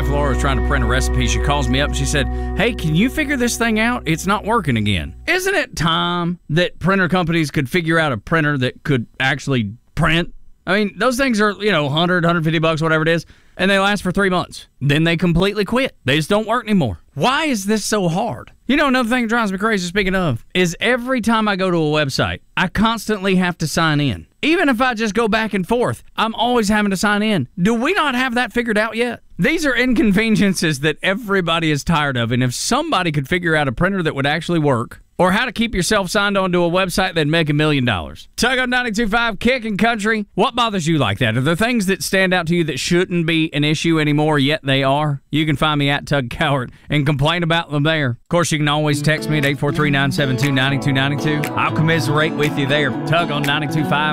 wife Laura was trying to print a recipe. She calls me up and she said, "Hey, can you figure this thing out? It's not working again." Isn't it time that printer companies could figure out a printer that could actually print? I mean, those things are, $100, $150, whatever it is, and they last for 3 months. Then they completely quit. They just don't work anymore. Why is this so hard? Another thing that drives me crazy, speaking of, is every time I go to a website, I constantly have to sign in. Even if I just go back and forth, I'm always having to sign in. Do we not have that figured out yet? These are inconveniences that everybody is tired of, and if somebody could figure out a printer that would actually work, or how to keep yourself signed on to a website that'd make $1 million. Tug on 92.5, Kickin' Country. What bothers you like that? Are there things that stand out to you that shouldn't be an issue anymore, yet they are? You can find me at Tug Cowart and complain about them there. Of course, you can always text me at 843-972-9292. I'll commiserate with you there. Tug on 92.5.